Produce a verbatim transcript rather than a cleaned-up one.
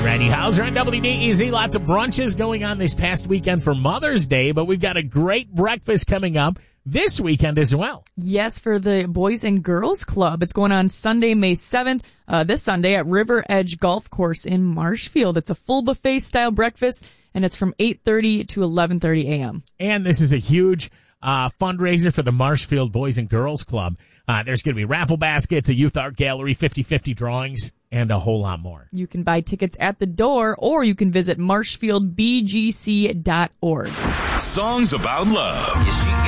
Randy Hauser on W D E Z. Lots of brunches going on this past weekend for Mother's Day, but we've got a great breakfast coming up this weekend as well. Yes, for the Boys and Girls Club. It's going on Sunday, May seventh, uh, this Sunday at River Edge Golf Course in Marshfield. It's a full buffet style breakfast, and it's from eight thirty to eleven thirty a.m. And this is a huge uh fundraiser for the Marshfield Boys and Girls Club. Uh, there's going to be raffle baskets, a youth art gallery, fifty-fifty drawings, and a whole lot more. You can buy tickets at the door, or you can visit marshfield b g c dot org. Songs about love.